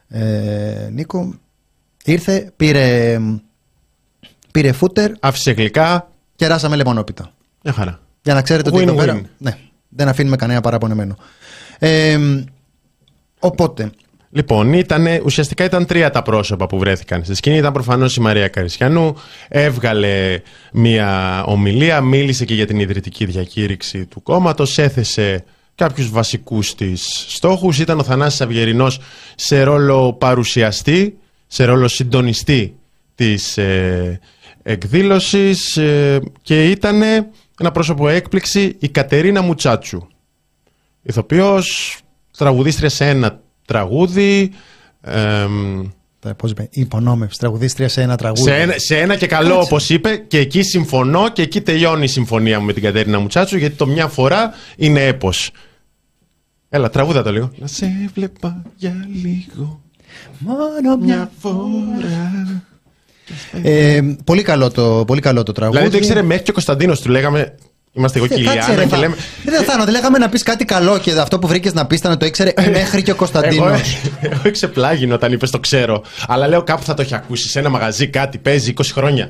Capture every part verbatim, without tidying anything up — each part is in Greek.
ε, Νίκο. Ήρθε, πήρε, πήρε φούτερ. Άφησε γλυκά. Κεράσαμε λεμονόπιτα. Μια χαρά. Για να ξέρετε ότι Win, εδώ win. πέρα ναι, δεν αφήνουμε κανένα παραπονεμένο. Ε, οπότε. Λοιπόν, ήτανε, ουσιαστικά ήταν τρία τα πρόσωπα που βρέθηκαν στη σκηνή. Ήταν προφανώς η Μαρία Καρισιανού. Έβγαλε μια ομιλία, μίλησε και για την ιδρυτική διακήρυξη του κόμματος, έθεσε κάποιους βασικούς της στόχους. Ήταν ο Θανάσης Αυγερινός σε ρόλο παρουσιαστή, σε ρόλο συντονιστή της ε, εκδήλωσης ε, και ήταν ένα πρόσωπο έκπληξη η Κατερίνα Μουτσάτσου, ηθοποιός, τραγουδίστρια σε ένα τραγούδι. Ε, Πώς είπε, υπονόμευση, τραγουδίστρια σε ένα τραγούδι. Σε ένα, σε ένα και καλό, όπως είπε, και εκεί συμφωνώ και εκεί τελειώνει η συμφωνία μου με την Κατερίνα Μουτσάτσου, γιατί το μια φορά είναι έπος. Έλα, τραγούδα το λίγο. Να σε βλέπα για λίγο. Μόνο Μια φορά. Ε, πολύ, καλό το, πολύ καλό το τραγούδι. Δηλαδή το ήξερε μέχρι και ο Κωνσταντίνος, του λέγαμε. Είμαστε εγώ και η Λιάννα και λέμε. Δεν θα λέγαμε να πεις κάτι καλό και αυτό που βρήκες να πεις ήταν να το ήξερε μέχρι και ο Κωνσταντίνος. Εγώ εξεπλάγινε όταν είπες το ξέρω. Αλλά λέω κάπου θα το έχει ακούσει σε ένα μαγαζί, κάτι παίζει είκοσι χρόνια.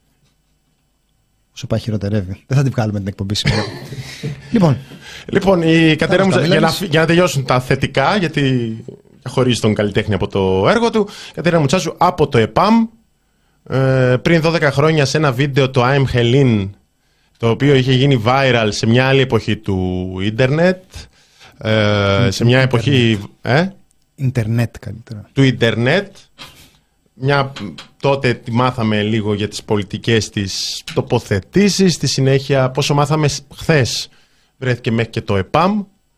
Σου πάει χειροτερεύει. Δεν θα την βγάλουμε την εκπομπή σήμερα. Λοιπόν, λοιπόν, η Κατερίνα Μουτσάτσου, για, να, για να τελειώσουν τα θετικά, γιατί χωρίζει τον καλλιτέχνη από το έργο του. Κατερίνα Μουτσάτσου από το ΕΠΑΜ, ε, πριν δώδεκα χρόνια σε ένα βίντεο, το I'm Helene, το οποίο είχε γίνει viral σε μια άλλη εποχή του ίντερνετ, ε, σε μια εποχή ε? Ιντερνετ καλύτερα. του ίντερνετ. Μια, τότε τη μάθαμε λίγο για τις πολιτικές της τοποθετήσεις. Στη συνέχεια, πόσο μάθαμε χθες, βρέθηκε μέχρι και το ΕΠΑΜ.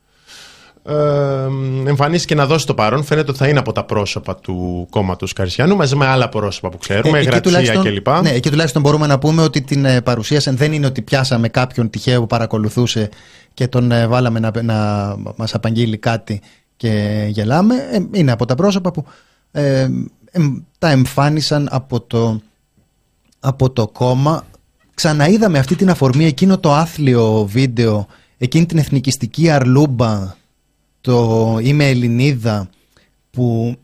Ε, εμφανίστηκε να δώσει το παρόν. Φαίνεται ότι θα είναι από τα πρόσωπα του κόμματος Καρισιανού, μαζί με άλλα πρόσωπα που ξέρουμε, ε, Γρατσία κλπ. Ναι, εκεί τουλάχιστον μπορούμε να πούμε ότι την ε, παρουσίασαν. Δεν είναι ότι πιάσαμε κάποιον τυχαίο που παρακολουθούσε και τον ε, βάλαμε να, να μας απαγγείλει κάτι και γελάμε. Ε, είναι από τα πρόσωπα που ε, ε, τα εμφάνισαν από το, από το κόμμα. Ξαναείδαμε αυτή την αφορμή, εκείνο το άθλιο βίντεο, εκείνη την εθνικιστική αρλούμπα, το «Είμαι Ελληνίδα», που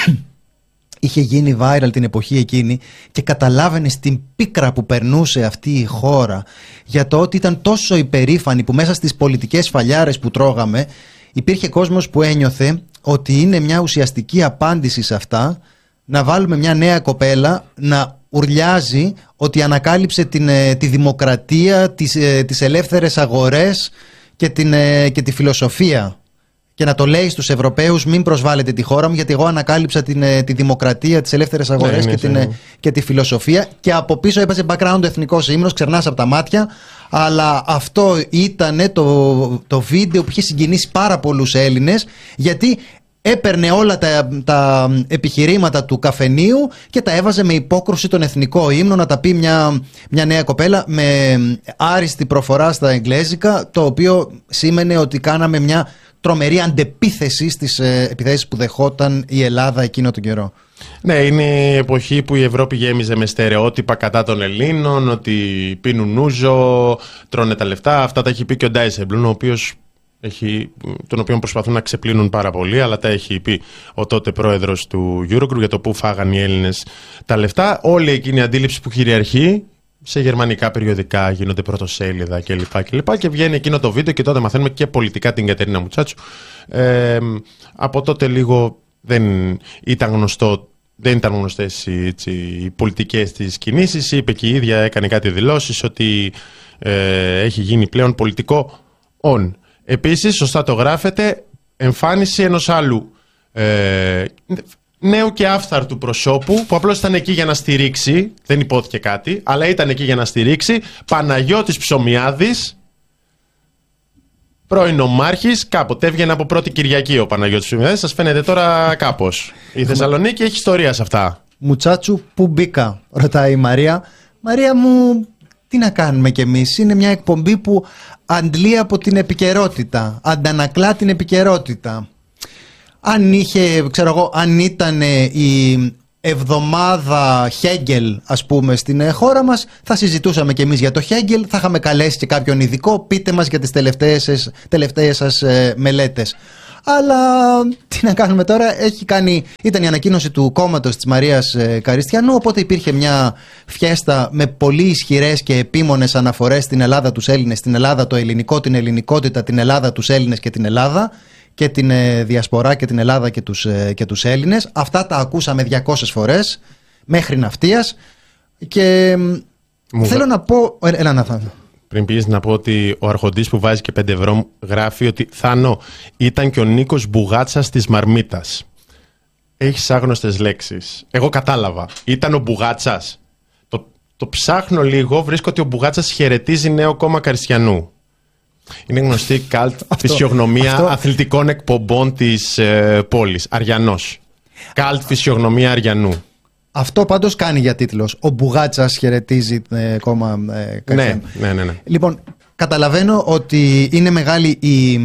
είχε γίνει viral την εποχή εκείνη, και καταλάβαινες την πίκρα που περνούσε αυτή η χώρα για το ότι ήταν τόσο υπερήφανη που μέσα στις πολιτικές φαλιάρες που τρώγαμε υπήρχε κόσμος που ένιωθε ότι είναι μια ουσιαστική απάντηση σε αυτά να βάλουμε μια νέα κοπέλα να ουρλιάζει ότι ανακάλυψε την, τη δημοκρατία, τις, τις ελεύθερες αγορές και, την, και τη φιλοσοφία, και να το λέει στους Ευρωπαίους: μην προσβάλλετε τη χώρα μου, γιατί εγώ ανακάλυψα την, τη δημοκρατία, τις ελεύθερες αγορές, ναι, και, ναι, την, και τη φιλοσοφία. Και από πίσω έπαιζε background εθνικός ύμνος, ξερνάς από τα μάτια. Αλλά αυτό ήταν το, το βίντεο που είχε συγκινήσει πάρα πολλούς Έλληνες, γιατί έπαιρνε όλα τα, τα επιχειρήματα του καφενείου και τα έβαζε με υπόκρουση τον εθνικό ύμνο, να τα πει μια, μια νέα κοπέλα με άριστη προφορά στα εγγλέζικα, το οποίο σήμαινε ότι κάναμε μια τρομερή αντεπίθεση στις ε, επιθέσεις που δεχόταν η Ελλάδα εκείνο τον καιρό. Ναι, είναι η εποχή που η Ευρώπη γέμιζε με στερεότυπα κατά των Ελλήνων, ότι πίνουν νούζο, τρώνε τα λεφτά. Αυτά τα έχει πει και ο Ντάισεμπλουμ, ο οποίος έχει, τον οποίο προσπαθούν να ξεπλύνουν πάρα πολύ, αλλά τα έχει πει ο τότε πρόεδρος του Eurogroup για το πού φάγαν οι Έλληνες τα λεφτά. Όλη εκείνη η αντίληψη που κυριαρχεί σε γερμανικά περιοδικά, γίνονται πρωτοσέλιδα κλπ. κλπ. Και βγαίνει εκείνο το βίντεο και τότε μαθαίνουμε και πολιτικά την Κατερίνα Μουτσάτσου. Ε, από τότε λίγο δεν ήταν γνωστό. Δεν ήταν γνωστές οι, έτσι, οι πολιτικές της κινήσεις. Είπε και η ίδια, έκανε κάτι δηλώσεις ότι ε, έχει γίνει πλέον πολιτικό on. Επίσης, σωστά το γράφετε, εμφάνιση ενός άλλου ε, νέου και άφθαρτου προσώπου, που απλώς ήταν εκεί για να στηρίξει, δεν υπόθηκε κάτι, αλλά ήταν εκεί για να στηρίξει, Παναγιώτης Ψωμιάδης, πρώην ομάρχης, κάποτε έβγαινε από πρώτη Κυριακή ο Παναγιώτης Ψωμιάδης, σας φαίνεται τώρα κάπως. Η Θεσσαλονίκη έχει ιστορία σε αυτά. Μουτσάτσου, πού μπήκα, ρωτάει η Μαρία. Μαρία μου, τι να κάνουμε κι εμείς, είναι μια εκπομπή που αντλεί από την επικαιρότητα, αντανακλά την επικαιρότητα. Αν είχε, ξέρω εγώ, αν ήταν η εβδομάδα Χέγκελ, ας πούμε, στην χώρα μας, θα συζητούσαμε κι εμείς για το Χέγκελ, θα είχαμε καλέσει και κάποιον ειδικό, πείτε μας για τις τελευταίες, τελευταίες σας ε, μελέτες. Αλλά τι να κάνουμε τώρα, έχει κάνει, ήταν η ανακοίνωση του κόμματος της Μαρίας Καριστιανού, οπότε υπήρχε μια φιέστα με πολύ ισχυρές και επίμονες αναφορές στην Ελλάδα τους Έλληνες, στην Ελλάδα το ελληνικό, την ελληνικότητα, την Ελλάδα τους Έλληνες και την Ελλάδα και την ε, διασπορά και την Ελλάδα και τους, ε, και τους Έλληνες. Αυτά τα ακούσαμε διακόσιες φορές μέχρι ναυτίας και Μου θέλω βα... να πω... Έλα να θα... Πριν πεις να πω ότι ο αρχοντής που βάζει και πέντε ευρώ γράφει ότι Θάνο ήταν και ο Νίκος Μπουγάτσας της Μαρμίτας. Έχεις άγνωστες λέξεις. Εγώ κατάλαβα. Ήταν ο Μπουγάτσας. Το, το ψάχνω λίγο, βρίσκω ότι ο Μπουγάτσας χαιρετίζει νέο κόμμα Καριστιανού. Είναι γνωστή καλτ φυσιογνωμία αυτό... αθλητικών εκπομπών της ε, πόλης. Αριανός. Καλτ φυσιογνωμία Αριανού. Αυτό πάντως κάνει για τίτλος. Ο Μπουγάτσας χαιρετίζει ε, κόμμα ε, Καριστιανού. Ναι, ναι, ναι, ναι. Λοιπόν, καταλαβαίνω ότι είναι μεγάλη η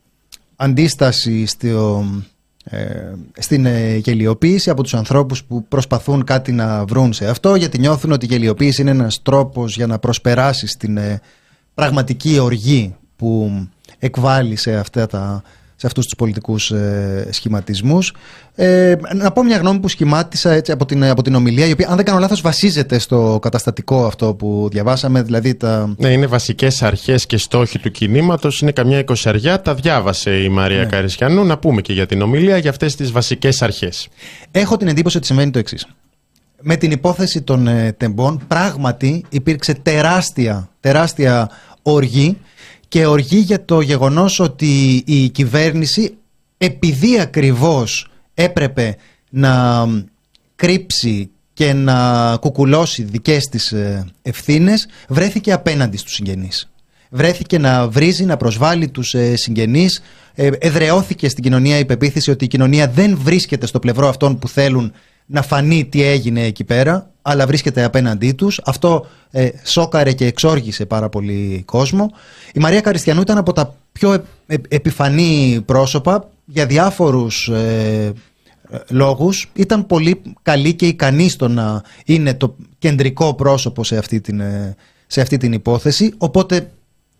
αντίσταση στο, ε, στην ε, γελιοποίηση από τους ανθρώπους που προσπαθούν κάτι να βρουν σε αυτό, γιατί νιώθουν ότι η γελιοποίηση είναι ένας τρόπος για να προσπεράσει στην ε, πραγματική οργή που εκβάλλει σε, αυτά τα, σε αυτούς τους πολιτικούς ε, σχηματισμούς. Ε, να πω μια γνώμη που σχημάτισα έτσι, από, την, από την ομιλία, η οποία, αν δεν κάνω λάθος, βασίζεται στο καταστατικό αυτό που διαβάσαμε. Δηλαδή τα... Ναι, είναι βασικές αρχές και στόχοι του κινήματος. Είναι καμιά εικοσαριά. Τα διάβασε η Μαρία ναι. Καριστιανού. Να πούμε και για την ομιλία για αυτές τις βασικές αρχές. Έχω την εντύπωση ότι σημαίνει το εξής. Με την υπόθεση των ε, τεμπών, πράγματι υπήρξε τεράστια, τεράστια οργή. Και οργή για το γεγονός ότι η κυβέρνηση, επειδή ακριβώς έπρεπε να κρύψει και να κουκουλώσει δικές της ευθύνες, βρέθηκε απέναντι στους συγγενείς. Βρέθηκε να βρίζει, να προσβάλλει τους συγγενείς. Εδραιώθηκε στην κοινωνία η πεποίθηση ότι η κοινωνία δεν βρίσκεται στο πλευρό αυτών που θέλουν να φανεί τι έγινε εκεί πέρα, αλλά βρίσκεται απέναντί τους. Αυτό ε, σόκαρε και εξόργησε πάρα πολύ κόσμο. Η Μαρία Καριστιανού ήταν από τα πιο ε, ε, επιφανή πρόσωπα για διάφορους ε, ε, λόγους. Ήταν πολύ καλή και ικανή στο να είναι το κεντρικό πρόσωπο σε αυτή την, ε, σε αυτή την υπόθεση, οπότε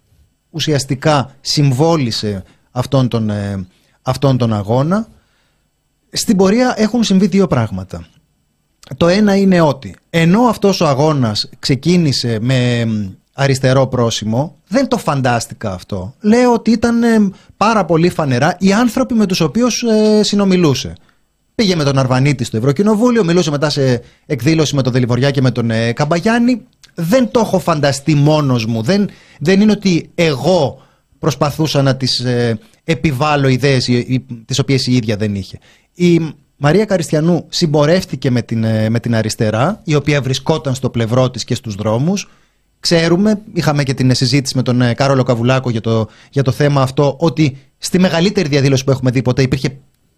ουσιαστικά συμβόλισε αυτόν τον, ε, αυτόν τον αγώνα. Στην πορεία έχουν συμβεί δύο πράγματα. Το ένα είναι ότι ενώ αυτός ο αγώνας ξεκίνησε με αριστερό πρόσημο, δεν το φαντάστηκα αυτό. Λέω ότι ήταν πάρα πολύ φανερά οι άνθρωποι με τους οποίους ε, συνομιλούσε. Πήγε με τον Αρβανίτη στο Ευρωκοινοβούλιο, μιλούσε μετά σε εκδήλωση με τον Δελιβοριά και με τον ε, Καμπαγιάννη. Δεν το έχω φανταστεί μόνος μου. Δεν, δεν είναι ότι εγώ προσπαθούσα να τις ε, επιβάλλω ιδέες τις οποίες η ίδια δεν είχε. Η Μαρία Καριστιανού συμπορεύτηκε με την, με την αριστερά, η οποία βρισκόταν στο πλευρό της και στους δρόμους. Ξέρουμε, είχαμε και την συζήτηση με τον Κάρολο Καβουλάκο για το, για το θέμα αυτό, ότι στη μεγαλύτερη διαδήλωση που έχουμε δει ποτέ υπήρχε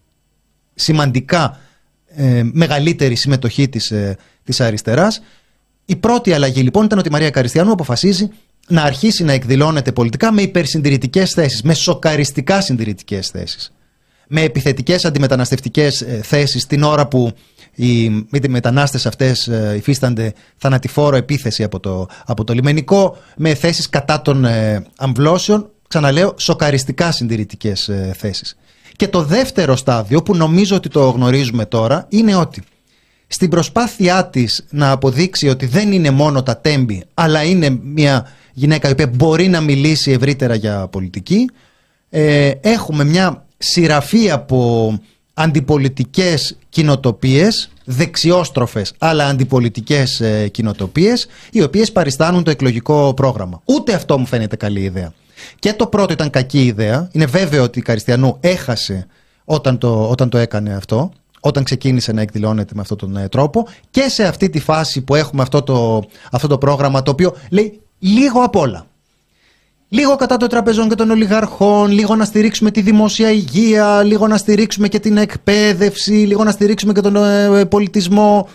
σημαντικά ε, μεγαλύτερη συμμετοχή της, ε, της αριστεράς. Η πρώτη αλλαγή λοιπόν ήταν ότι η Μαρία Καριστιανού αποφασίζει να αρχίσει να εκδηλώνεται πολιτικά με υπερσυντηρητικές θέσεις, με σοκαριστικά συντηρητικές θέσεις, με επιθετικές αντιμεταναστευτικές θέσεις την ώρα που οι μετανάστες αυτές υφίστανται θανατηφόρο επίθεση από το, από το λιμενικό, με θέσεις κατά των ε, αμβλώσεων, ξαναλέω σοκαριστικά συντηρητικές ε, θέσεις. Και το δεύτερο στάδιο που νομίζω ότι το γνωρίζουμε τώρα είναι ότι στην προσπάθειά της να αποδείξει ότι δεν είναι μόνο τα τέμπη, αλλά είναι μια γυναίκα η οποία μπορεί να μιλήσει ευρύτερα για πολιτική, ε, έχουμε μια σειραφή από αντιπολιτικές κοινοτοπίες, δεξιόστροφες αλλά αντιπολιτικές ε, κοινοτοπίες, οι οποίες παριστάνουν το εκλογικό πρόγραμμα. Ούτε αυτό μου φαίνεται καλή ιδέα. Και το πρώτο ήταν κακή ιδέα. Είναι βέβαιο ότι η Καριστιανού έχασε όταν το, όταν το έκανε αυτό, όταν ξεκίνησε να εκδηλώνεται με αυτόν τον ε, τρόπο, και σε αυτή τη φάση που έχουμε αυτό το, αυτό το πρόγραμμα το οποίο λέει λίγο απ' όλα. Λίγο κατά των τραπεζών και των ολιγαρχών, λίγο να στηρίξουμε τη δημόσια υγεία, λίγο να στηρίξουμε και την εκπαίδευση, λίγο να στηρίξουμε και τον ε, πολιτισμό.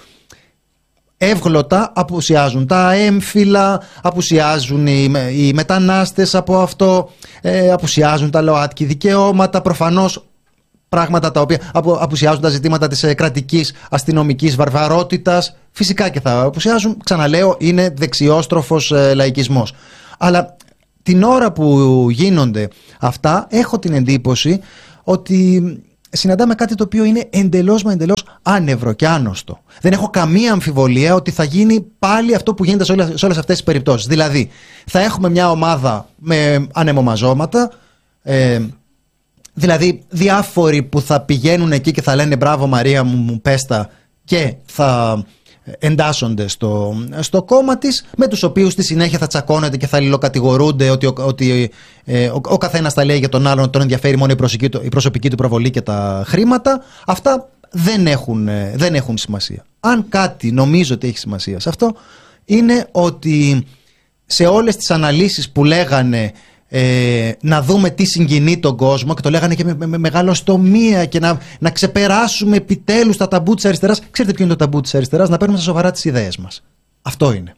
Εύγλωτα απουσιάζουν τα έμφυλα, απουσιάζουν οι, οι μετανάστες από αυτό, ε, απουσιάζουν τα ΛΟΑΤΚΙ δικαιώματα, προφανώς πράγματα τα οποία απου, απουσιάζουν τα ζητήματα της ε, κρατικής αστυνομικής βαρβαρότητας, φυσικά και θα απουσιάζουν, ξαναλέω, είναι δεξιόστροφος ε, λαϊκισμός. Αλλά την ώρα που γίνονται αυτά έχω την εντύπωση ότι συναντάμε κάτι το οποίο είναι εντελώς μα εντελώς άνευρο και άνοστο. Δεν έχω καμία αμφιβολία ότι θα γίνει πάλι αυτό που γίνεται σε όλες, σε όλες αυτές τις περιπτώσεις. Δηλαδή, θα έχουμε μια ομάδα με ανεμομαζώματα, ε, δηλαδή διάφοροι που θα πηγαίνουν εκεί και θα λένε «Μπράβο Μαρία μου, μου πέστα» και θα εντάσσονται στο, στο κόμμα της, με τους οποίους στη συνέχεια θα τσακώνεται και θα αλληλοκατηγορούνται ότι, ο, ότι ε, ο, ο καθένας τα λέει για τον άλλον, τον ενδιαφέρει μόνο η προσωπική, η προσωπική του προβολή και τα χρήματα. Αυτά δεν έχουν, δεν έχουν σημασία. Αν κάτι νομίζω ότι έχει σημασία σε αυτό, είναι ότι σε όλες τις αναλύσεις που λέγανε Ε, να δούμε τι συγκινεί τον κόσμο, και το λέγανε και με, με, με μεγαλοστομία, και να, να ξεπεράσουμε επιτέλους τα ταμπού της αριστεράς. Ξέρετε ποιο είναι το ταμπού της αριστεράς? Να παίρνουμε στα σοβαρά τις ιδέες μας. Αυτό είναι.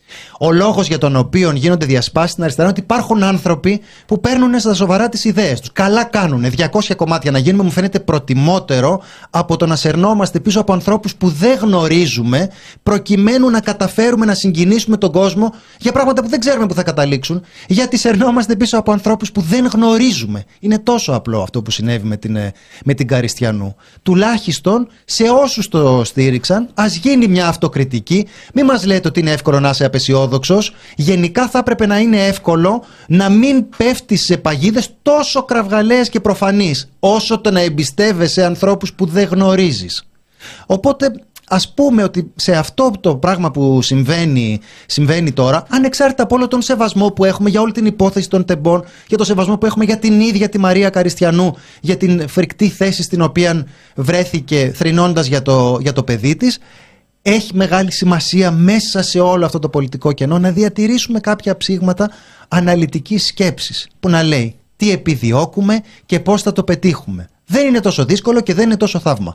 Ο λόγος για τον οποίο γίνονται διασπάσεις στην αριστερά είναι ότι υπάρχουν άνθρωποι που παίρνουν στα σοβαρά τις ιδέες τους. Καλά κάνουν. διακόσια κομμάτια να γίνουμε μου φαίνεται προτιμότερο από το να σερνόμαστε πίσω από ανθρώπους που δεν γνωρίζουμε, προκειμένου να καταφέρουμε να συγκινήσουμε τον κόσμο για πράγματα που δεν ξέρουμε που θα καταλήξουν, γιατί σερνόμαστε πίσω από ανθρώπους που δεν γνωρίζουμε. Είναι τόσο απλό αυτό που συνέβη με την, με την Καριστιανού. Τουλάχιστον σε όσους το στήριξαν, ας γίνει μια αυτοκριτική. Μην μας λέτε ότι είναι εύκολο να είσαι απεσιόδοξος. Γενικά θα έπρεπε να είναι εύκολο να μην πέφτεις σε παγίδες τόσο κραυγαλαίες και προφανείς, όσο το να εμπιστεύεσαι ανθρώπους που δεν γνωρίζεις. Οπότε ας πούμε ότι σε αυτό το πράγμα που συμβαίνει, συμβαίνει τώρα, ανεξάρτητα από όλο τον σεβασμό που έχουμε για όλη την υπόθεση των τεμπών, για το σεβασμό που έχουμε για την ίδια τη Μαρία Καριστιανού, για την φρικτή θέση στην οποία βρέθηκε θρηνώντας για το, για το παιδί της, έχει μεγάλη σημασία μέσα σε όλο αυτό το πολιτικό κενό να διατηρήσουμε κάποια ψήγματα αναλυτικής σκέψης που να λέει τι επιδιώκουμε και πώς θα το πετύχουμε. Δεν είναι τόσο δύσκολο και δεν είναι τόσο θαύμα.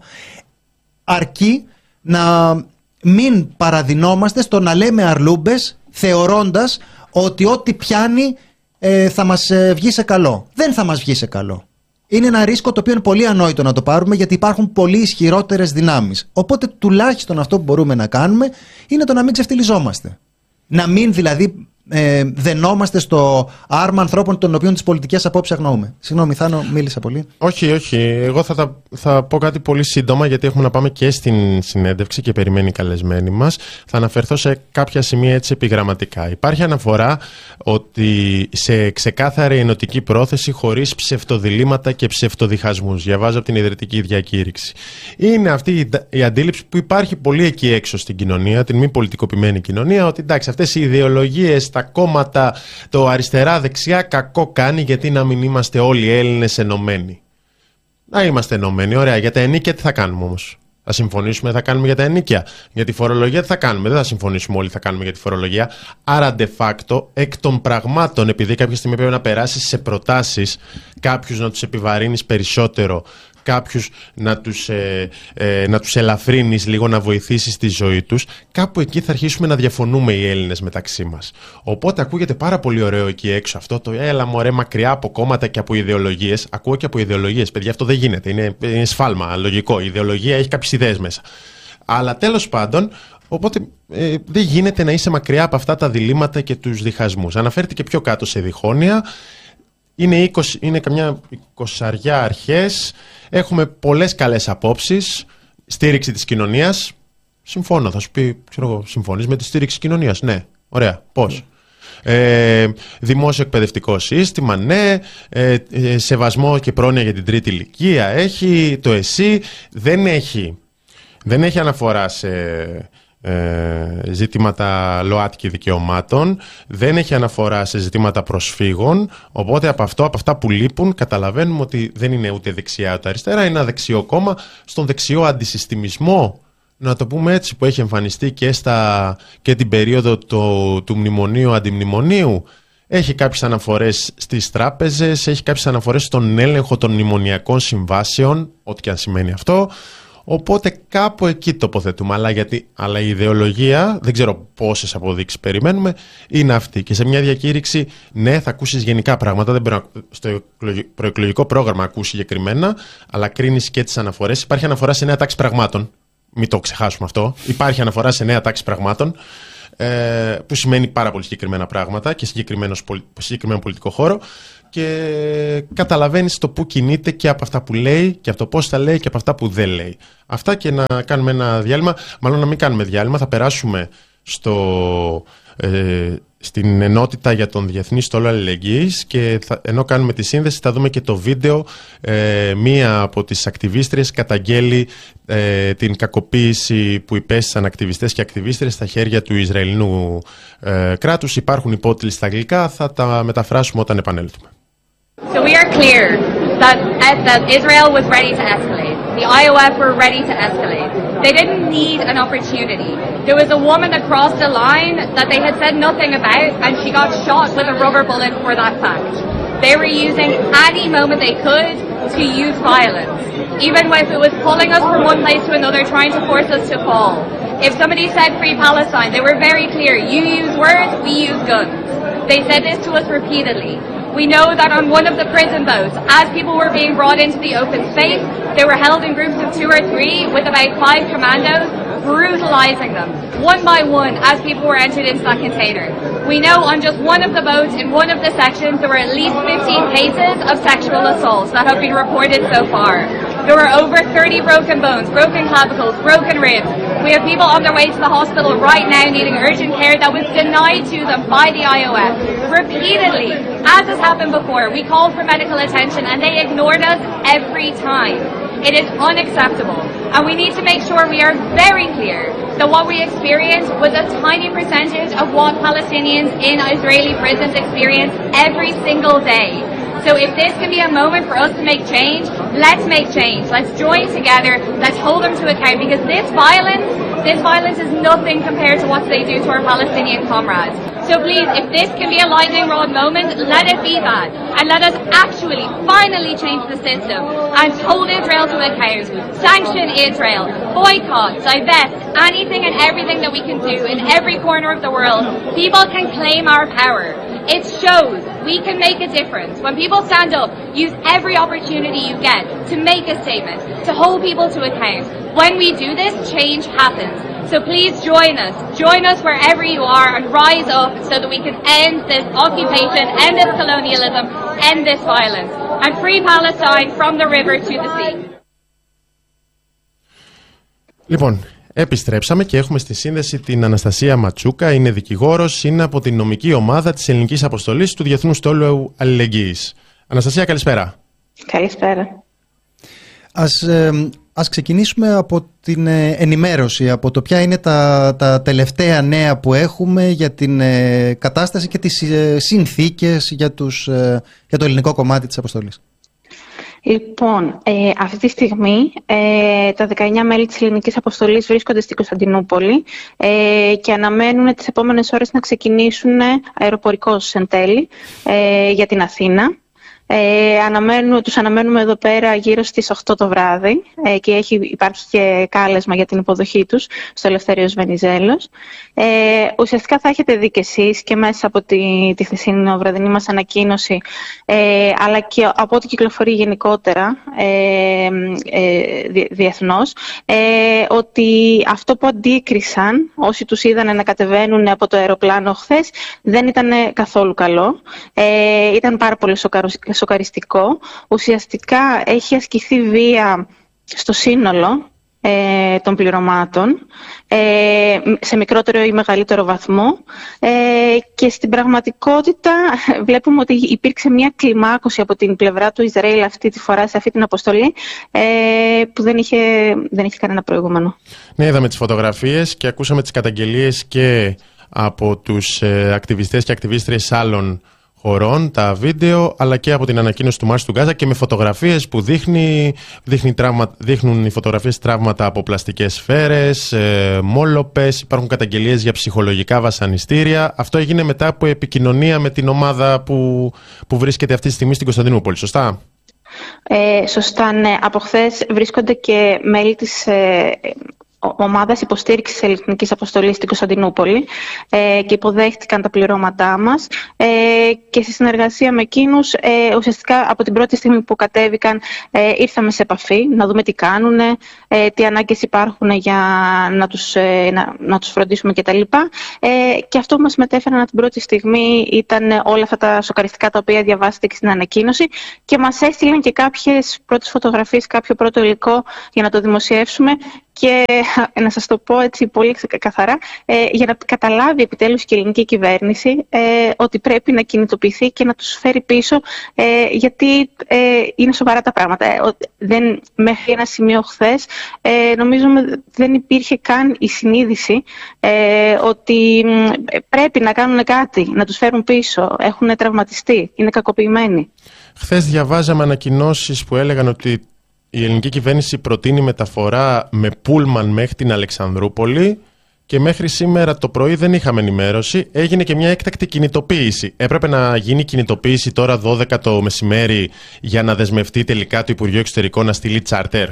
Αρκεί να μην παραδεινόμαστε στο να λέμε αρλούμπες θεωρώντας ότι ό,τι πιάνει ε, θα μας ε, βγει σε καλό. Δεν θα μας βγει σε καλό. Είναι ένα ρίσκο το οποίο είναι πολύ ανόητο να το πάρουμε, γιατί υπάρχουν πολύ ισχυρότερες δυνάμεις. Οπότε τουλάχιστον αυτό που μπορούμε να κάνουμε είναι το να μην ξεφτιλιζόμαστε. Να μην δηλαδή ε, δενόμαστε στο άρμα ανθρώπων των οποίων τις πολιτικές απόψεις αγνοούμε. Συγγνώμη, Θάνο, μίλησα πολύ. Όχι, όχι. Εγώ θα, θα, θα πω κάτι πολύ σύντομα, γιατί έχουμε να πάμε και στην συνέντευξη και περιμένει η καλεσμένη μας. Θα αναφερθώ σε κάποια σημεία έτσι επιγραμματικά. Υπάρχει αναφορά ότι σε ξεκάθαρη ενωτική πρόθεση, χωρίς ψευτοδιλήμματα και ψευτοδιχασμούς. Διαβάζω από την ιδρυτική διακήρυξη. Είναι αυτή η, η αντίληψη που υπάρχει πολύ εκεί έξω στην κοινωνία, την μη πολιτικοποιημένη κοινωνία, ότι εντάξει, αυτές οι ιδεολογίες, τα κόμματα, το αριστερά-δεξιά κακό κάνει, γιατί να μην είμαστε όλοι οι Έλληνες ενωμένοι. Να είμαστε ενωμένοι, ωραία. Για τα ενίκια τι θα κάνουμε όμως? Θα συμφωνήσουμε, θα κάνουμε για τα ενίκια. Για τη φορολογία τι θα κάνουμε? Δεν θα συμφωνήσουμε όλοι, θα κάνουμε για τη φορολογία. Άρα, de facto, εκ των πραγμάτων, επειδή κάποια στιγμή πρέπει να περάσεις σε προτάσεις, κάποιους να τους επιβαρύνεις περισσότερο, κάποιους να τους, ε, ε, να τους ελαφρύνεις λίγο, να βοηθήσεις τη ζωή τους, κάπου εκεί θα αρχίσουμε να διαφωνούμε οι Έλληνες μεταξύ μας. Οπότε ακούγεται πάρα πολύ ωραίο εκεί έξω αυτό το έλα μωρέ μακριά από κόμματα και από ιδεολογίες. Ακούω και από ιδεολογίες, παιδιά, αυτό δεν γίνεται, είναι, είναι σφάλμα, λογικό. Η ιδεολογία έχει κάποιες ιδέες μέσα. Αλλά τέλος πάντων, οπότε ε, δεν γίνεται να είσαι μακριά από αυτά τα διλήμματα και τους διχασμούς. Αναφέρθηκε πιο κάτω σε διχόνοια. Είναι, είκοσι, είναι καμιά εικοσαριά αρχές. Έχουμε πολλές καλές απόψεις. Στήριξη της κοινωνίας. Συμφώνω, θα σου πει, ξέρω εγώ, συμφωνείς με τη στήριξη της κοινωνίας? Ναι. Ωραία. Πώς? Mm. Ε, δημόσιο εκπαιδευτικό σύστημα, ναι. Ε, ε, σεβασμό και πρόνοια για την τρίτη ηλικία έχει. Το ΕΣΥ δεν έχει, δεν έχει αναφορά σε Ε, ζητήματα ΛΟΑΤΚΙ δικαιωμάτων, δεν έχει αναφορά σε ζητήματα προσφύγων. Οπότε από αυτό, από αυτά που λείπουν, καταλαβαίνουμε ότι δεν είναι ούτε δεξιά ούτε αριστερά, είναι ένα δεξιό κόμμα στον δεξιό αντισυστημισμό, να το πούμε έτσι, που έχει εμφανιστεί και, στα, και την περίοδο το, του μνημονίου αντιμνημονίου. Έχει κάποιες αναφορές στις τράπεζες, έχει κάποιες αναφορές στον έλεγχο των μνημονιακών συμβάσεων, ό,τι και αν σημαίνει αυτό. Οπότε κάπου εκεί τοποθετούμε. Αλλά, γιατί, αλλά η ιδεολογία, δεν ξέρω πόσες αποδείξεις περιμένουμε, είναι αυτή. Και σε μια διακήρυξη, ναι, θα ακούσεις γενικά πράγματα. Δεν πρέπει να, στο προεκλογικό πρόγραμμα ακούσεις συγκεκριμένα, αλλά κρίνεις και τις αναφορές. Υπάρχει αναφορά σε νέα τάξη πραγμάτων. Μην το ξεχάσουμε αυτό. Υπάρχει αναφορά σε νέα τάξη πραγμάτων, ε, που σημαίνει πάρα πολύ συγκεκριμένα πράγματα και συγκεκριμένο πολιτικό χώρο. και καταλαβαίνεις το που κινείται και από αυτά που λέει και από το πώς τα λέει και από αυτά που δεν λέει. Αυτά, και να κάνουμε ένα διάλειμμα, μάλλον να μην κάνουμε διάλειμμα, θα περάσουμε στο, ε, στην ενότητα για τον Διεθνή Στόλο Αλληλεγγύης, και θα, ενώ κάνουμε τη σύνδεση θα δούμε και το βίντεο. Ε, μία από τις ακτιβίστριες καταγγέλει ε, την κακοποίηση που υπέστησαν ακτιβιστές και ακτιβίστριες στα χέρια του Ισραηλινού ε, κράτους. Υπάρχουν υπότιτλοι στα αγγλικά, θα τα μεταφράσουμε όταν επανέλθουμε. So we are clear that, that Israel was ready to escalate. The I O F were ready to escalate. They didn't need an opportunity. There was a woman that crossed a line that they had said nothing about, and she got shot with a rubber bullet for that fact. They were using any moment they could to use violence, even if it was pulling us from one place to another, trying to force us to fall. If somebody said Free Palestine, they were very clear. You use words, we use guns. They said this to us repeatedly. We know that on one of the prison boats, as people were being brought into the open space, they were held in groups of two or three with about five commandos, brutalizing them, one by one, as people were entered into that container. We know on just one of the boats, in one of the sections, there were at least fifteen cases of sexual assaults that have been reported so far. There were over thirty broken bones, broken clavicles, broken ribs. We have people on their way to the hospital right now needing urgent care that was denied to them by the I O F. Repeatedly, as has happened before, we called for medical attention and they ignored us every time. It is unacceptable. And we need to make sure we are very clear that what we experienced was a tiny percentage of what Palestinians in Israeli prisons experience every single day. So if this can be a moment for us to make change, let's make change. Let's join together. Let's hold them to account, because this violence, this violence is nothing compared to what they do to our Palestinian comrades. So please, if this can be a lightning rod moment, let it be that. And let us actually, finally change the system and hold Israel to account. Sanction Israel. Boycott, divest, anything and everything that we can do in every corner of the world. People can claim our power. It shows we can make a difference. When people stand up, use every opportunity you get to make a statement, to hold people to account. When we do this, change happens. So please join us. Join us wherever you are and rise up so that we can end this occupation, end this colonialism, end this violence, and free Palestine from the river to the sea. Λοιπόν, επιστρέψαμε και έχουμε στη σύνδεση την Αναστασία Ματσούκα. Είναι δικηγόρος, είναι από την νομική ομάδα της Ελληνικής Αποστολής του Διεθνού Στόλου Αλληλεγγύης. Αναστασία, καλησπέρα. Καλησπέρα. Ας, ε, ας ξεκινήσουμε από την ε, ενημέρωση, από το ποια είναι τα, τα τελευταία νέα που έχουμε για την ε, κατάσταση και τις ε, συνθήκες για, τους, ε, για το ελληνικό κομμάτι της αποστολής. Λοιπόν, ε, αυτή τη στιγμή ε, τα δεκαεννιά μέλη της Ελληνικής Αποστολής βρίσκονται στην Κωνσταντινούπολη ε, και αναμένουν τις επόμενες ώρες να ξεκινήσουν αεροπορικώς εν τέλει ε, για την Αθήνα. Ε, αναμένουμε, τους αναμένουμε εδώ πέρα γύρω στις οκτώ το βράδυ ε, και έχει, υπάρχει και κάλεσμα για την υποδοχή τους στο Ελευθέριος Βενιζέλος. Ε, ουσιαστικά θα έχετε δει και εσείς και μέσα από τη, τη χθεσινή βραδινή μας ανακοίνωση ε, αλλά και από ό,τι κυκλοφορεί γενικότερα ε, ε, διεθνώς ε, ότι αυτό που αντίκρισαν όσοι τους είδαν να κατεβαίνουν από το αεροπλάνο χθες δεν ήταν καθόλου καλό. Ε, ήταν πάρα πολύ σοκαριστικό. Σοκαριστικό. Ουσιαστικά έχει ασκηθεί βία στο σύνολο ε, των πληρωμάτων ε, σε μικρότερο ή μεγαλύτερο βαθμό ε, και στην πραγματικότητα βλέπουμε ότι υπήρξε μια κλιμάκωση από την πλευρά του Ισραήλ αυτή τη φορά σε αυτή την αποστολή ε, που δεν είχε, δεν είχε κανένα προηγούμενο. Ναι, είδαμε τις φωτογραφίες και ακούσαμε τις καταγγελίες και από τους ε, ακτιβιστές και ακτιβίστριες άλλων χωρών, τα βίντεο, αλλά και από την ανακοίνωση του Μάρς του Γκάζα και με φωτογραφίες που δείχνει, δείχνει τραυμα, δείχνουν οι φωτογραφίες τραύματα από πλαστικές σφαίρες, ε, μόλοπες, υπάρχουν καταγγελίες για ψυχολογικά βασανιστήρια. Αυτό έγινε μετά από επικοινωνία με την ομάδα που, που βρίσκεται αυτή τη στιγμή στην Κωνσταντινούπολη, σωστά? Ε, σωστά, ναι. Από χθες βρίσκονται και μέλη της... Ε, ομάδας υποστήριξης της ελληνικής αποστολής στην Κωνσταντινούπολη ε, και υποδέχτηκαν τα πληρώματά μας ε, και σε συνεργασία με εκείνους ε, ουσιαστικά από την πρώτη στιγμή που κατέβηκαν ε, ήρθαμε σε επαφή να δούμε τι κάνουν, ε, τι ανάγκες υπάρχουν για να τους, ε, να, να τους φροντίσουμε κτλ. Ε, και αυτό που μας μετέφεραν την πρώτη στιγμή ήταν όλα αυτά τα σοκαριστικά τα οποία διαβάσετε και στην ανακοίνωση και μας έστειλαν και κάποιες πρώτες φωτογραφίες, κάποιο πρώτο υλικό για να το δημοσιεύσουμε. Και να σας το πω έτσι πολύ καθαρά, ε, για να καταλάβει επιτέλους και η ελληνική κυβέρνηση ε, ότι πρέπει να κινητοποιηθεί και να τους φέρει πίσω, ε, γιατί ε, είναι σοβαρά τα πράγματα. Ε, δεν, μέχρι ένα σημείο χθες, ε, νομίζω δεν υπήρχε καν η συνείδηση ε, ότι ε, πρέπει να κάνουν κάτι, να τους φέρουν πίσω. Έχουν τραυματιστεί, είναι κακοποιημένοι. Χθες διαβάζαμε ανακοινώσεις που έλεγαν ότι η ελληνική κυβέρνηση προτείνει μεταφορά με πούλμαν μέχρι την Αλεξανδρούπολη και μέχρι σήμερα το πρωί δεν είχαμε ενημέρωση. Έγινε και μια έκτακτη κινητοποίηση. Έπρεπε να γίνει κινητοποίηση τώρα δώδεκα το μεσημέρι για να δεσμευτεί τελικά το Υπουργείο Εξωτερικών να στείλει τσάρτερ.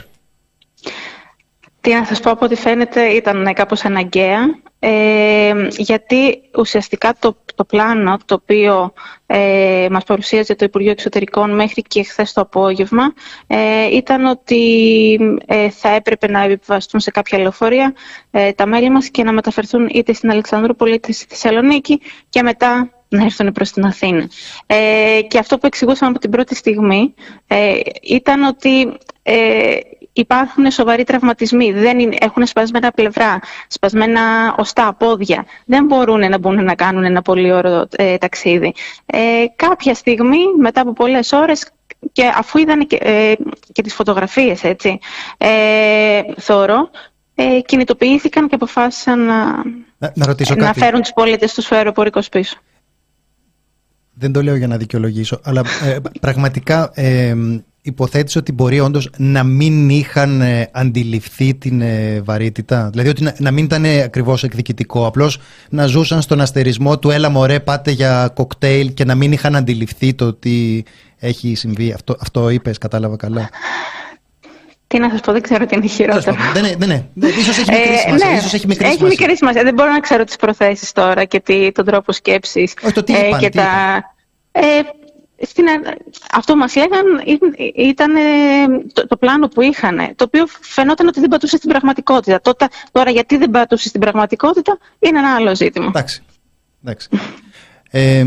Τι να σας πω, από ό,τι φαίνεται ήταν κάπως αναγκαία, ε, γιατί ουσιαστικά το, το πλάνο το οποίο ε, μας παρουσίαζε το Υπουργείο Εξωτερικών μέχρι και χθες το απόγευμα ε, ήταν ότι ε, θα έπρεπε να επιβαστούν σε κάποια λεωφορεία ε, τα μέλη μας και να μεταφερθούν είτε στην Αλεξανδρούπολη είτε στη Θεσσαλονίκη και μετά να έρθουν προς την Αθήνα. Ε, και αυτό που εξηγούσαμε από την πρώτη στιγμή ε, ήταν ότι ε, υπάρχουν σοβαροί τραυματισμοί, δεν είναι, έχουν σπασμένα πλευρά, σπασμένα οστά, πόδια. Δεν μπορούν να μπουν να κάνουν ένα πολύ ωραίο ε, ταξίδι. Ε, κάποια στιγμή, μετά από πολλές ώρες, και αφού είδαν και, ε, και τις φωτογραφίες, έτσι, ε, θεωρώ, ε, κινητοποιήθηκαν και αποφάσισαν να, να, να, ε, να φέρουν τους πολίτες τους αεροπορικούς πίσω. Δεν το λέω για να δικαιολογήσω, αλλά ε, πραγματικά ε, υποθέτεις ότι μπορεί όντως να μην είχαν ε, αντιληφθεί την ε, βαρύτητα. Δηλαδή ότι να, να μην ήταν ακριβώς εκδικητικό, απλώς να ζούσαν στον αστερισμό του έλα μωρέ πάτε για κοκτέιλ και να μην είχαν αντιληφθεί το τι έχει συμβεί. Αυτό, αυτό είπες, κατάλαβα καλά. Τι να σας πω, δεν ξέρω τι είναι χειρότερο. Δεν είναι, δεν είναι. Ίσως έχει μικρή σημασία. Ε, ναι, ίσως έχει μικρή έχει σημασία. μικρή σημασία. Δεν μπορώ να ξέρω τις προθέσεις τώρα και τι, τον τρόπο σκέψης. Όχι, το τι είπαν, ε, και τι τα... ε, στην, αυτό που μας λέγαν ήταν ε, το, το πλάνο που είχαν, το οποίο φαινόταν ότι δεν πατούσε στην πραγματικότητα. Τότε, τώρα γιατί δεν πατούσε στην πραγματικότητα είναι ένα άλλο ζήτημα. Εντάξει. Εντάξει. ε,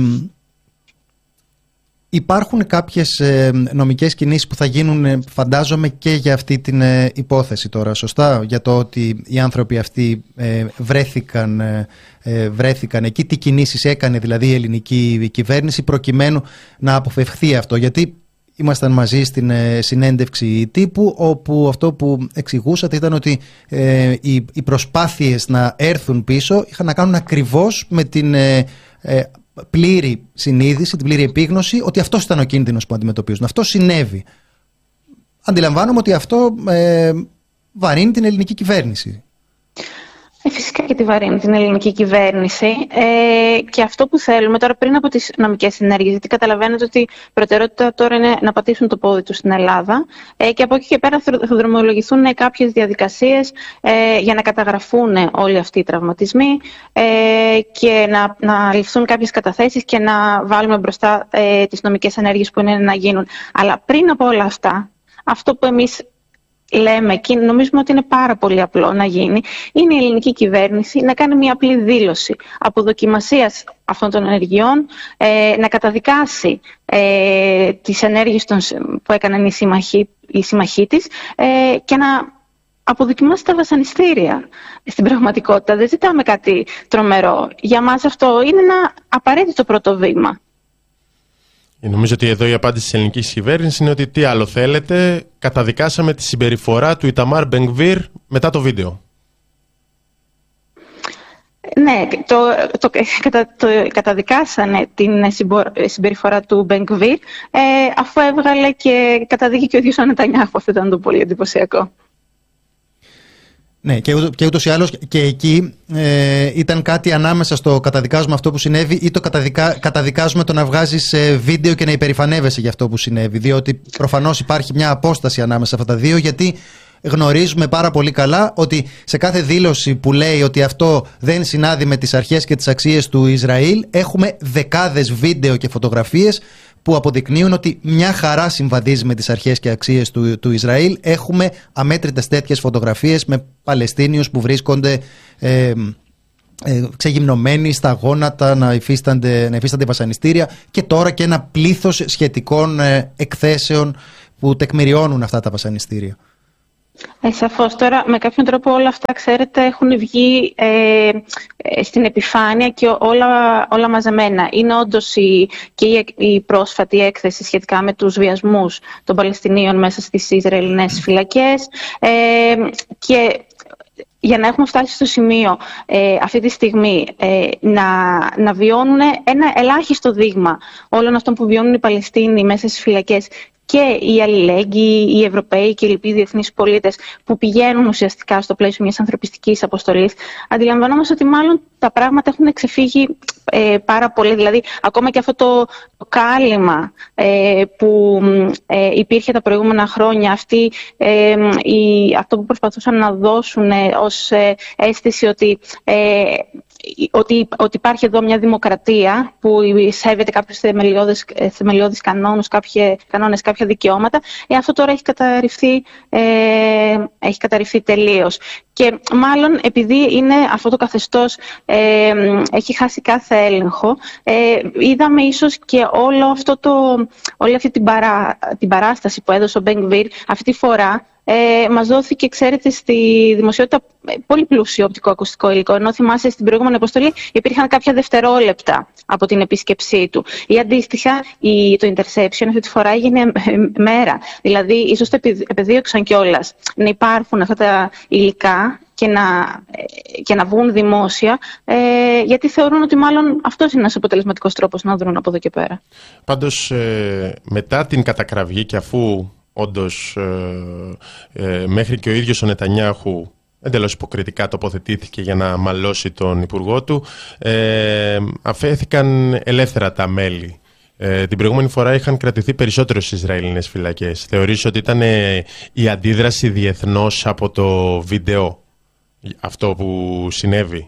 Υπάρχουν κάποιες ε, νομικές κινήσεις που θα γίνουν, ε, φαντάζομαι, και για αυτή την ε, υπόθεση τώρα, σωστά, για το ότι οι άνθρωποι αυτοί ε, βρέθηκαν, ε, ε, βρέθηκαν εκεί, τι κινήσεις έκανε δηλαδή η ελληνική κυβέρνηση προκειμένου να αποφευχθεί αυτό, γιατί ήμασταν μαζί στην ε, συνέντευξη τύπου όπου αυτό που εξηγούσατε ήταν ότι ε, οι, οι προσπάθειες να έρθουν πίσω είχαν να κάνουν ακριβώς με την ε, ε, πλήρη συνείδηση, την πλήρη επίγνωση ότι αυτός ήταν ο κίνδυνος που αντιμετωπίζουν. Αυτό συνέβη. Αντιλαμβάνομαι ότι αυτό ε, βαρύνει την ελληνική κυβέρνηση. Ε, φυσικά και τη βαρύνει την ελληνική κυβέρνηση ε, και αυτό που θέλουμε τώρα πριν από τις νομικές συνέργειες, γιατί καταλαβαίνετε ότι η προτεραιότητα τώρα είναι να πατήσουν το πόδι τους στην Ελλάδα ε, και από εκεί και πέρα θα δρομολογηθούν κάποιες διαδικασίες ε, για να καταγραφούν όλοι αυτοί οι τραυματισμοί ε, και να, να ληφθούν κάποιες καταθέσεις και να βάλουμε μπροστά ε, τις νομικές ενέργειες που είναι να γίνουν. Αλλά πριν από όλα αυτά, αυτό που εμείς λέμε και νομίζουμε ότι είναι πάρα πολύ απλό να γίνει, είναι η ελληνική κυβέρνηση να κάνει μια απλή δήλωση αποδοκιμασίας αυτών των ενεργειών, ε, να καταδικάσει ε, τις ενέργειες των, που έκαναν οι συμμαχοί, οι συμμαχοί της ε, και να αποδοκιμάσει τα βασανιστήρια στην πραγματικότητα. Δεν ζητάμε κάτι τρομερό. Για μας αυτό είναι ένα απαραίτητο πρώτο βήμα. Νομίζω ότι εδώ η απάντηση της ελληνικής κυβέρνησης είναι ότι τι άλλο θέλετε, καταδικάσαμε τη συμπεριφορά του Ιταμάρ Μπενγκβίρ μετά το βίντεο. Ναι, το, το, το, το καταδικάσανε την συμπεριφορά του Μπενγκβίρ ε, αφού έβγαλε και καταδίκη και ο ίδιος ο Νετανιάχου. Αυτό ήταν το πολύ εντυπωσιακό. Ναι, και, ούτω, και ούτως ή άλλως και εκεί ε, ήταν κάτι ανάμεσα στο καταδικάζουμε αυτό που συνέβη ή το καταδικα, καταδικάζουμε το να βγάζεις ε, βίντεο και να υπερηφανεύεσαι για αυτό που συνέβη. Διότι προφανώς υπάρχει μια απόσταση ανάμεσα σε αυτά τα δύο, γιατί γνωρίζουμε πάρα πολύ καλά ότι σε κάθε δήλωση που λέει ότι αυτό δεν συνάδει με τις αρχές και τις αξίες του Ισραήλ, έχουμε δεκάδες βίντεο και φωτογραφίες που αποδεικνύουν ότι μια χαρά συμβαδίζει με τις αρχές και αξίες του, του Ισραήλ. Έχουμε αμέτρητες τέτοιες φωτογραφίες με Παλαιστίνιους που βρίσκονται ε, ε, ξεγυμνωμένοι στα γόνατα, να υφίστανται, να υφίστανται βασανιστήρια, και τώρα και ένα πλήθος σχετικών ε, εκθέσεων που τεκμηριώνουν αυτά τα βασανιστήρια. Ε, σαφώς. Τώρα, με κάποιον τρόπο όλα αυτά, ξέρετε, έχουν βγει ε, ε, στην επιφάνεια και όλα, όλα μαζεμένα. Είναι όντως η, και η, η πρόσφατη έκθεση σχετικά με τους βιασμούς των Παλαιστινίων μέσα στις Ισραηλινές φυλακές ε, και για να έχουμε φτάσει στο σημείο ε, αυτή τη στιγμή ε, να, να βιώνουν ένα ελάχιστο δείγμα όλων αυτών που βιώνουν οι Παλαιστίνοι μέσα στις φυλακές, και οι αλληλέγγυοι, οι Ευρωπαίοι και οι λοιποί διεθνείς πολίτες που πηγαίνουν ουσιαστικά στο πλαίσιο μιας ανθρωπιστικής αποστολής, αντιλαμβανόμαστε ότι μάλλον τα πράγματα έχουν ξεφύγει ε, πάρα πολύ. Δηλαδή, ακόμα και αυτό το, το κάλυμα ε, που ε, υπήρχε τα προηγούμενα χρόνια, αυτή, ε, η, αυτό που προσπαθούσαν να δώσουν ε, ως ε, αίσθηση ότι... Ε, Ότι, ότι υπάρχει εδώ μια δημοκρατία που σέβεται κάποιους θεμελιώδεις, θεμελιώδεις κανόνες, κάποια, κανόνες, κάποια δικαιώματα. Ε, αυτό τώρα έχει καταρριφθεί, ε, έχει καταρριφθεί τελείως. Και μάλλον επειδή είναι αυτό το καθεστώς ε, έχει χάσει κάθε έλεγχο, ε, είδαμε ίσως και όλο αυτό το, όλη αυτή την, παρά, την παράσταση που έδωσε ο Μπεν Γκβίρ αυτή τη φορά. Ε, μας δόθηκε, ξέρετε, στη δημοσιότητα πολύ πλούσιο οπτικό-ακουστικό υλικό. Ενώ θυμάσαι στην προηγούμενη αποστολή υπήρχαν κάποια δευτερόλεπτα από την επίσκεψή του. Ή αντίστοιχα, η, το interception αυτή τη φορά έγινε μέρα. Δηλαδή, ίσως το επεδίωξαν κιόλας να υπάρχουν αυτά τα υλικά και να, και να βγουν δημόσια, ε, γιατί θεωρούν ότι μάλλον αυτός είναι ένας αποτελεσματικός τρόπος να δρουν από εδώ και πέρα. Πάντως, ε, μετά την κατακραυγή και αφού όντως ε, ε, μέχρι και ο ίδιος ο Νετανιάχου εντελώς υποκριτικά τοποθετήθηκε για να μαλώσει τον υπουργό του, ε, αφέθηκαν ελεύθερα τα μέλη. Ε, την προηγούμενη φορά είχαν κρατηθεί περισσότερο στις Ισραηλινές φυλακές. Θεωρείς ότι ήταν ε, η αντίδραση διεθνώς από το βίντεο αυτό που συνέβη?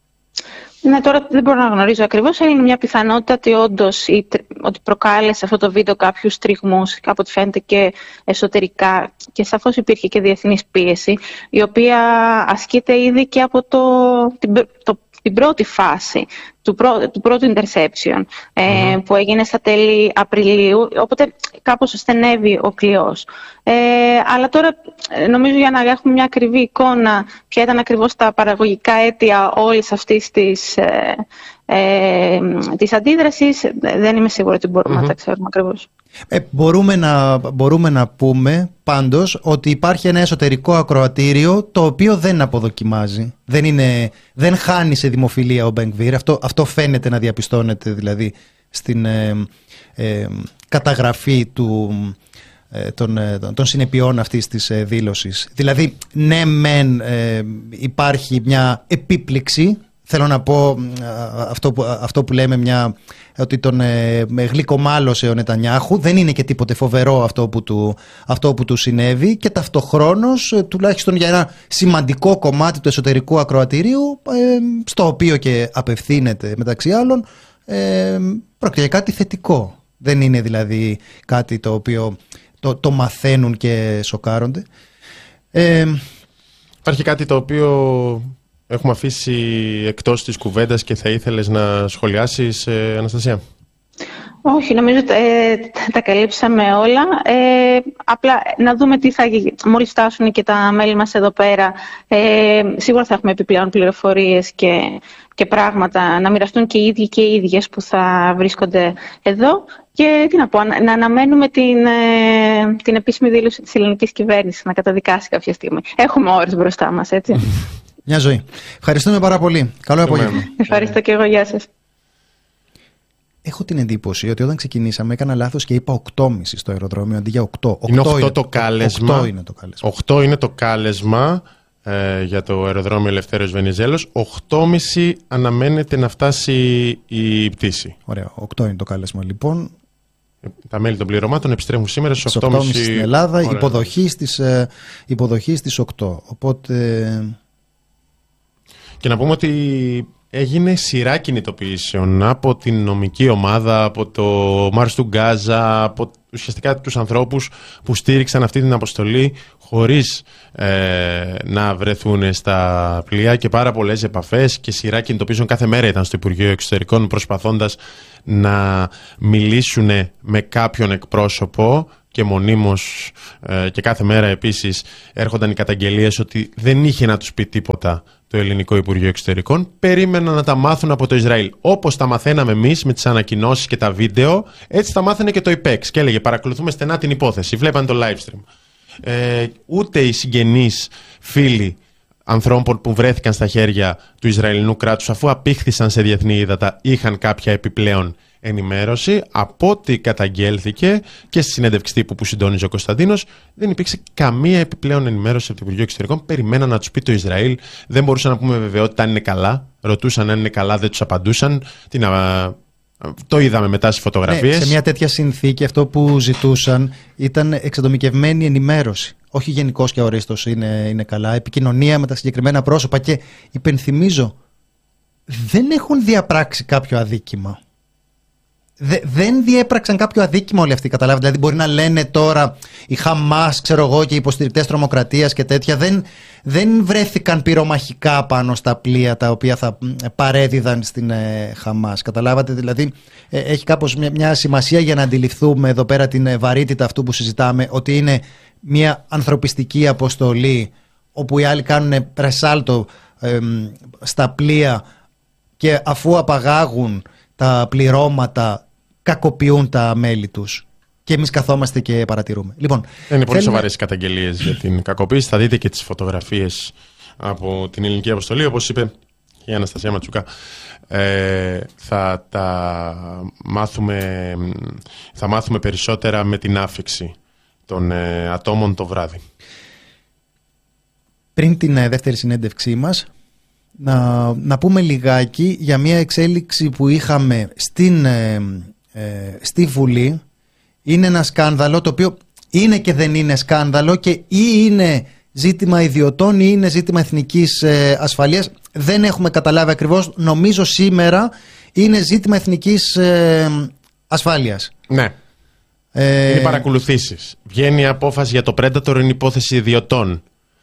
Ναι, τώρα δεν μπορώ να γνωρίζω ακριβώς. Είναι μια πιθανότητα ότι όντως ότι προκάλεσε αυτό το βίντεο κάποιους τριγμούς, από ό,τι φαίνεται και εσωτερικά, και σαφώς υπήρχε και διεθνής πίεση, η οποία ασκείται ήδη και από το, την, το, την πρώτη φάση του, πρό, του πρώτου interception, ε, mm-hmm. που έγινε στα τέλη Απριλίου, οπότε κάπως στενεύει ο κλειός. Ε, αλλά τώρα νομίζω, για να έχουμε μια ακριβή εικόνα ποια ήταν ακριβώς τα παραγωγικά αίτια όλης αυτής της, ε, ε, της αντίδρασης, δεν είμαι σίγουρη ότι μπορούμε mm-hmm. να τα ξέρουμε ακριβώς. Ε, μπορούμε, να, μπορούμε να πούμε πάντως ότι υπάρχει ένα εσωτερικό ακροατήριο το οποίο δεν αποδοκιμάζει. Δεν, είναι, δεν χάνει σε δημοφιλία ο Μπεν Γκβίρ. Αυτό, αυτό φαίνεται να διαπιστώνεται δηλαδή στην ε, ε, καταγραφή του, ε, των, ε, των συνεπειών αυτής της ε, δήλωσης. Δηλαδή, ναι μεν ε, υπάρχει μια επίπληξη. Θέλω να πω αυτό που, αυτό που λέμε, μια, ότι τον ε, γλυκομάλωσε ο Νετανιάχου. Δεν είναι και τίποτε φοβερό αυτό που του, αυτό που του συνέβη, και ταυτοχρόνως, ε, τουλάχιστον για ένα σημαντικό κομμάτι του εσωτερικού ακροατηρίου, ε, στο οποίο και απευθύνεται μεταξύ άλλων, ε, πρόκειται για κάτι θετικό. Δεν είναι δηλαδή κάτι το οποίο το, το μαθαίνουν και σοκάρονται. Ε, Υπάρχει κάτι το οποίο έχουμε αφήσει εκτός της κουβέντας και θα ήθελες να σχολιάσεις, ε, Αναστασία? Όχι, νομίζω ότι ε, τα καλύψαμε όλα. Ε, απλά να δούμε τι θα γίνει. Μόλις φτάσουν και τα μέλη μας εδώ πέρα, ε, σίγουρα θα έχουμε επιπλέον πληροφορίες και, και πράγματα να μοιραστούν και οι ίδιοι και οι ίδιες που θα βρίσκονται εδώ. Και τι να πω, να αναμένουμε την, ε, την επίσημη δήλωση της ελληνικής κυβέρνησης να καταδικάσει κάποια στιγμή. Έχουμε ώρες μπροστά μας, έτσι. Μια ζωή. Ευχαριστούμε πάρα πολύ. Καλό απόγευμα. Ευχαριστώ και εγώ. Γεια σας. Έχω την εντύπωση ότι όταν ξεκινήσαμε έκανα λάθος και είπα οκτώ και μισή στο αεροδρόμιο αντί για οκτώ. Είναι οκτώ το κάλεσμα. οκτώ είναι το κάλεσμα. οκτώ είναι το κάλεσμα ε, για το αεροδρόμιο Ελευθέριος Βενιζέλος. οκτώ και μισή αναμένεται να φτάσει η πτήση. Ωραία. οκτώ είναι το κάλεσμα λοιπόν. Τα μέλη των πληρωμάτων επιστρέφουν σήμερα στις οκτώ και μισή στην Ελλάδα, υποδοχή στις, υποδοχή στις οκτώ. Οπότε... Και να πούμε ότι έγινε σειρά κινητοποιήσεων από την νομική ομάδα, από το Μάρς του Γκάζα, από ουσιαστικά τους ανθρώπους που στήριξαν αυτή την αποστολή χωρίς ε, να βρεθούν στα πλοία, και πάρα πολλές επαφές και σειρά κινητοποιήσεων. Κάθε μέρα ήταν στο Υπουργείο Εξωτερικών προσπαθώντας να μιλήσουν με κάποιον εκπρόσωπο, και μονίμως ε, και κάθε μέρα επίσης έρχονταν οι καταγγελίες ότι δεν είχε να τους πει τίποτα το Ελληνικό Υπουργείο Εξωτερικών. Περίμεναν να τα μάθουν από το Ισραήλ. Όπως τα μαθαίναμε εμείς με τις ανακοινώσεις και τα βίντεο, έτσι τα μάθαινε και το ΙΠΕΞ. Και έλεγε παρακολουθούμε στενά την υπόθεση. Βλέπαν το live stream. Ε, ούτε οι συγγενείς φίλοι ανθρώπων που βρέθηκαν στα χέρια του Ισραηλινού κράτους, αφού απήχθησαν σε διεθνή ύδατα, είχαν κάποια επιπλέον ενημέρωση. Από ό,τι καταγγέλθηκε και στη συνέντευξη τύπου που συντόνιζε ο Κωνσταντίνος, δεν υπήρξε καμία επιπλέον ενημέρωση από το Υπουργείο Εξωτερικών. Περιμέναν να τους πει το Ισραήλ. Δεν μπορούσαν να πούμε βεβαιότητα αν είναι καλά. Ρωτούσαν αν είναι καλά, δεν τους απαντούσαν. Τι να... Το είδαμε μετά στις φωτογραφίες. Ναι, σε μια τέτοια συνθήκη αυτό που ζητούσαν ήταν εξατομικευμένη ενημέρωση. Όχι γενικώς και αορίστως είναι, είναι καλά. Επικοινωνία με τα συγκεκριμένα πρόσωπα. Και υπενθυμίζω, δεν έχουν διαπράξει κάποιο αδίκημα. Δε, δεν διέπραξαν κάποιο αδίκημα όλοι αυτοί, καταλάβετε. Δηλαδή, μπορεί να λένε τώρα η Χαμάς, ξέρω εγώ, και οι υποστηρικτές τρομοκρατίας και τέτοια. Δεν, δεν βρέθηκαν πυρομαχικά πάνω στα πλοία τα οποία θα παρέδιδαν στην ε, Χαμάς. Καταλάβατε, δηλαδή, ε, έχει κάπως μια, μια σημασία για να αντιληφθούμε εδώ πέρα την ε, βαρύτητα αυτού που συζητάμε, ότι είναι μια ανθρωπιστική αποστολή όπου οι άλλοι κάνουν ρεσάλτο ε, ε, στα πλοία, και αφού απαγάγουν τα πληρώματα κακοποιούν τα μέλη τους, και εμείς καθόμαστε και παρατηρούμε. Λοιπόν, είναι πολύ θέλουμε... σοβαρές οι καταγγελίες για την κακοποίηση. Θα δείτε και τις φωτογραφίες από την ελληνική αποστολή, όπως είπε η Αναστασία Ματσουκά. Ε, θα τα μάθουμε, θα μάθουμε περισσότερα με την άφιξη των ε, ατόμων το βράδυ. Πριν την ε, δεύτερη συνέντευξή μας, να, να πούμε λιγάκι για μια εξέλιξη που είχαμε στην, ε, ε, στη Βουλή. Είναι ένα σκάνδαλο το οποίο είναι και δεν είναι σκάνδαλο, και ή είναι ζήτημα ιδιωτών ή είναι ζήτημα εθνικής ε, ασφαλείας. Δεν έχουμε καταλάβει ακριβώς. Νομίζω σήμερα είναι ζήτημα εθνικής ε, ασφάλειας. Ναι. Ε... Είναι παρακολουθήσεις. Βγαίνει η απόφαση για το Predator, είναι υπόθεση ιδιωτών.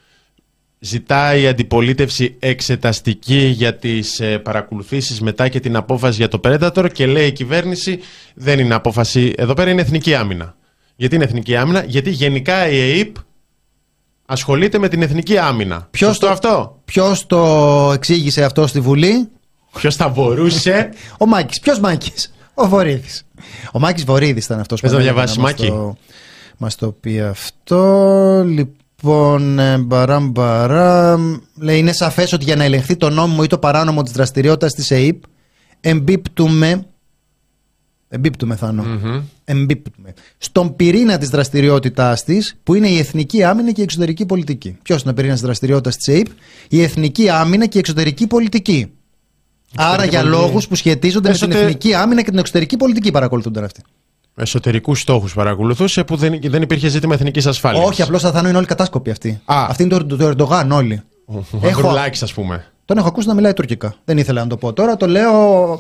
Ζητάει η αντιπολίτευση εξεταστική για τις ε, παρακολουθήσεις μετά και την απόφαση για το Predator, και λέει η κυβέρνηση δεν είναι απόφαση, εδώ πέρα είναι εθνική άμυνα. Γιατί είναι εθνική άμυνα? Γιατί γενικά η ΕΕΠ ασχολείται με την εθνική άμυνα. Ποιος το, αυτό? Ποιος το εξήγησε αυτό στη Βουλή? Ποιος θα μπορούσε? Ο Μάκης. Ποιος Μάκης? Ο Βορίδης. Ο Μάκης Βορίδης ήταν αυτός που να διαβάσει, Μάκη. Μας το, μας το πει αυτό. Λοιπόν, μπαράμ μπαράμ, λέει, είναι σαφές ότι για να ελεγχθεί το νόμιμο ή το παράνομο της δραστηριότητας της ΕΕΠ εμπίπτουμε, εμπίπτουμε Θάνο, mm-hmm. εμπίπτουμε στον πυρήνα της δραστηριότητάς της, που είναι η εθνική άμυνα και η εξωτερική πολιτική. Ποιος είναι ο πυρήνας της δραστηριότητας της ΕΕΠ? Η εθνική άμυνα και η εξωτερική πολιτική. Άρα για πολιτική. Λόγους που σχετίζονται Εσωτε... με την εθνική άμυνα και την εξωτερική πολιτική παρακολουθούνται αυτοί. Εσωτερικούς στόχους παρακολουθούσε, που δεν, δεν υπήρχε ζήτημα εθνικής ασφάλειας. Όχι, απλώς θα είναι όλοι κατάσκοποι αυτοί. Α. Αυτοί είναι το, το Ερντογάν όλοι. Ο Ανδρουλάκης, ας πούμε. Τον έχω ακούσει να μιλάει τουρκικά. Δεν ήθελα να το πω τώρα, το λέω.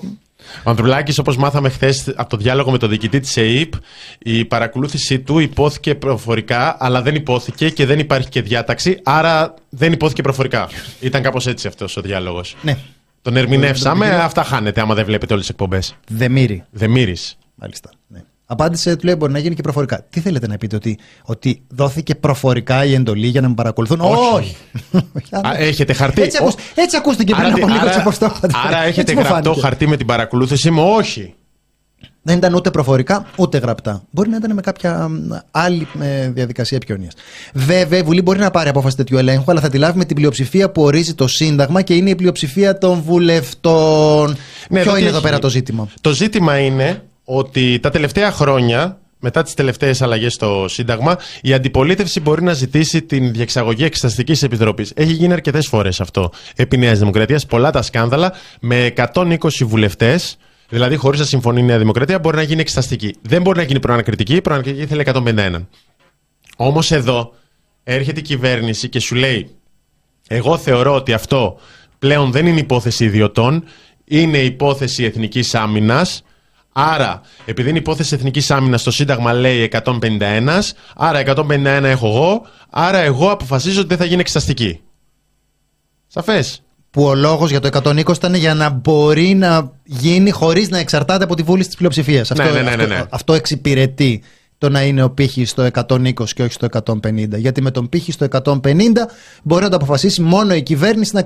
Ο Ανδρουλάκης, όπως μάθαμε χθες από το διάλογο με τον διοικητή της ΕΕΠ, η παρακολούθησή του υπόθηκε προφορικά, αλλά δεν υπόθηκε και δεν υπάρχει και διάταξη, άρα δεν υπόθηκε προφορικά. Ήταν κάπως έτσι αυτός ο διάλογος. Ναι. Τον ερμηνεύσαμε, αυτά χάνετε άμα δεν βλέπετε όλες τις εκπομπές. Δεμήρη. Δεμήρης. Μάλιστα. Ναι. Απάντησε, του λέει, μπορεί να γίνει και προφορικά. Τι θέλετε να πείτε, ότι, ότι δόθηκε προφορικά η εντολή για να με παρακολουθούν? Όχι. Α, έχετε χαρτί. Έτσι, ακούς, έτσι ακούστηκε πριν από λίγο. Άρα, άρα έχετε γραπτό χαρτί με την παρακολούθηση μου? Όχι. Δεν ήταν ούτε προφορικά ούτε γραπτά. Μπορεί να ήταν με κάποια άλλη διαδικασία επικοινωνίας. Βέβαια, η Βουλή μπορεί να πάρει απόφαση τέτοιου ελέγχου, αλλά θα τη λάβει με την πλειοψηφία που ορίζει το Σύνταγμα, και είναι η πλειοψηφία των βουλευτών. Ναι, ποιο είναι εδώ πέρα το ζήτημα? Το ζήτημα είναι ότι τα τελευταία χρόνια, μετά τις τελευταίες αλλαγές στο Σύνταγμα, η αντιπολίτευση μπορεί να ζητήσει την διεξαγωγή εξεταστικής επιτροπής. Έχει γίνει αρκετές φορές αυτό επί Νέας Δημοκρατίας, πολλά τα σκάνδαλα, με εκατόν είκοσι βουλευτές Δηλαδή, χωρίς να συμφωνεί η Νέα Δημοκρατία, μπορεί να γίνει εξεταστική. Δεν μπορεί να γίνει προανακριτική, η προανακριτική θέλει εκατόν πενήντα ένα. Όμως εδώ έρχεται η κυβέρνηση και σου λέει: εγώ θεωρώ ότι αυτό πλέον δεν είναι υπόθεση ιδιωτών, είναι υπόθεση εθνικής άμυνας. Άρα, επειδή είναι υπόθεση εθνικής άμυνας, το Σύνταγμα λέει εκατόν πενήντα ένα, άρα εκατόν πενήντα ένα έχω εγώ, άρα εγώ αποφασίζω ότι δεν θα γίνει εξεταστική. Σαφές. Που ο λόγος για το εκατόν είκοσι ήταν για να μπορεί να γίνει χωρίς να εξαρτάται από τη βούληση της πλειοψηφίας. Ναι, αυτό, ναι, ναι, ναι, ναι. αυτό, αυτό εξυπηρετεί το να είναι ο πύχης στο εκατόν είκοσι και όχι στο εκατόν πενήντα. Γιατί με τον πύχη στο εκατόν πενήντα μπορεί να το αποφασίσει μόνο η κυβέρνηση να